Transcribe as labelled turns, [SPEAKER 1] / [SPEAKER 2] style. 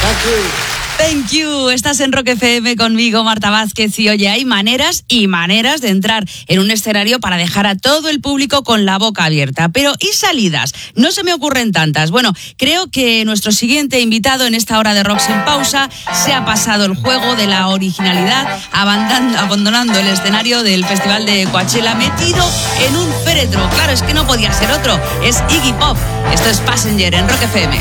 [SPEAKER 1] Thank you. Estás en Rock FM conmigo, Marta Vázquez, y oye, hay maneras y maneras de entrar en un escenario para dejar a todo el público con la boca abierta. Pero ¿y salidas? No se me ocurren tantas. Bueno, creo que nuestro siguiente invitado en esta hora de Rock sin pausa se ha pasado el juego de la originalidad, abandonando el escenario del Festival de Coachella, metido en un féretro. Claro, es que no podía ser otro. Es Iggy Pop. Esto es Passenger en Rock FM.